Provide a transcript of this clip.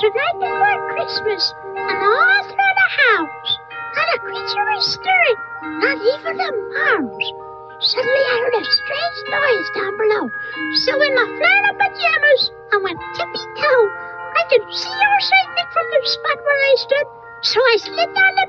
the night before Christmas, and all through the house, not a creature was stirring, not even a mouse. Suddenly I heard a strange noise down below, so in my flannel pajamas, I went tippy-toe. I could see old St. Nick from the spot where I stood, so I slid down the